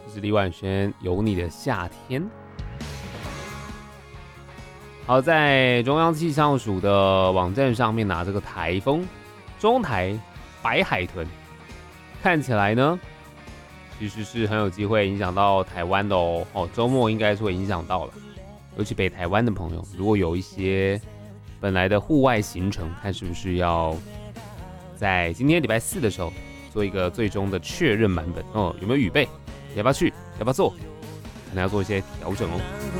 这是李婉萱《有你的夏天》。好，在中央气象署的网站上面这个台风中台白海豚，看起来呢，其实是很有机会影响到台湾的哦。周末应该是会影响到了，尤其北台湾的朋友，如果有一些本来的户外行程，看是不是要在今天礼拜4的时候做一个最终的确认版本哦，有没有预备？要不要去？要不要做？可能要做一些调整哦。